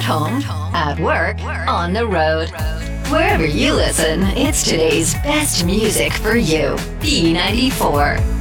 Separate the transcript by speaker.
Speaker 1: At home, at work, on the road. Wherever you listen, it's today's best music for you. B94.